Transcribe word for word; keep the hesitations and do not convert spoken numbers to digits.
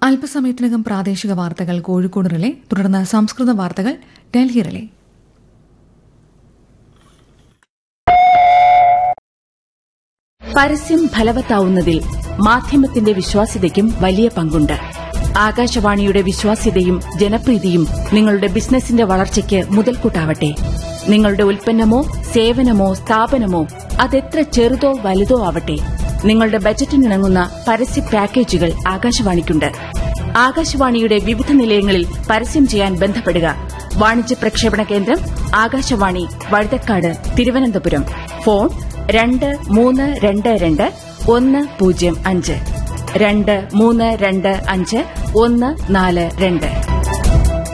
അല്പസമയത്തിനകം പ്രാദേശിക വാർത്തകൾ കോഴിക്കോട് റിലേ, തുടർന്ന് സംസ്കൃത വാർത്തകൾ ഡൽഹി റിലേ. പരസ്യം ഫലവത്താവുന്നതിൽ മാധ്യമത്തിന്റെ വിശ്വാസ്യതയ്ക്കും വലിയ പങ്കുണ്ട്. ആകാശവാണിയുടെ വിശ്വാസ്യതയും ജനപ്രീതിയും നിങ്ങളുടെ ബിസിനസിന്റെ വളർച്ചയ്ക്ക് മുതൽക്കൂട്ടാവട്ടെ. നിങ്ങളുടെ ഉൽപ്പന്നമോ സേവനമോ സ്ഥാപനമോ അതെത്ര ചെറുതോ വലുതോ ആവട്ടെ, നിങ്ങളുടെ ബജറ്റിനിണങ്ങുന്ന പരസ്യ പാക്കേജുകൾ ആകാശവാണിക്കുണ്ട്. ആകാശവാണിയുടെ വിവിധ നിലയങ്ങളിൽ പരസ്യം ചെയ്യാൻ ബന്ധപ്പെടുക. വാണിജ്യ പ്രക്ഷേപണ കേന്ദ്രം ആകാശവാണി, വഴുതക്കാട്, തിരുവനന്തപുരം. ഫോൺ രണ്ട് മൂന്ന് രണ്ട് രണ്ട് ഒന്ന് പൂജ്യം അഞ്ച് രണ്ട് മൂന്ന് രണ്ട് അഞ്ച് ഒന്ന് നാല് രണ്ട്.